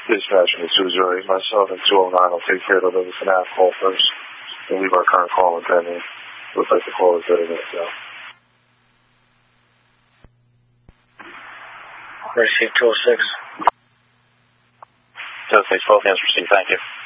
Dispatch from the 2-0. Myself and 209 will take care of the FNAF call first. We'll leave our current call and pending. Looks like the call is dead in itself. Receive 206. 206, 12 hands received. Thank you.